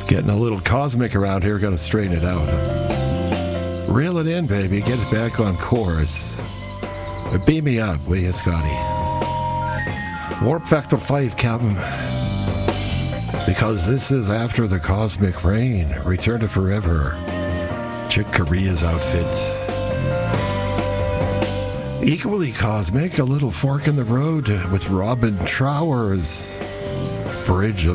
Getting a little cosmic around here. Got to straighten it out. Reel it in, baby. Get it back on course. Beam me up, will you, Scotty? Warp Factor 5, Captain. Because this is after the cosmic rain. Return to forever. Chick Corea's outfit. Equally cosmic, a little fork in the road with Robin Trower's Bridge of